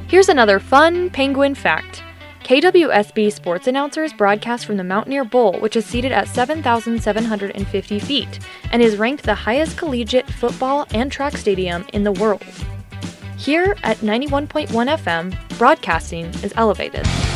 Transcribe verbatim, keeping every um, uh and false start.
Here's another fun Penguin fact. K W S B sports announcers broadcast from the Mountaineer Bowl, which is seated at seven thousand seven hundred fifty feet and is ranked the highest collegiate football and track stadium in the world. Here at ninety-one point one F M, broadcasting is elevated.